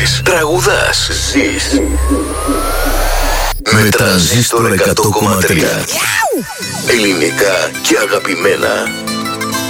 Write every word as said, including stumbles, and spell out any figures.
Παίζεις, τραγουδάς, ζεις. Με Τρανζίστορ εκατό κόμμα τρία. Ελληνικά και αγαπημένα.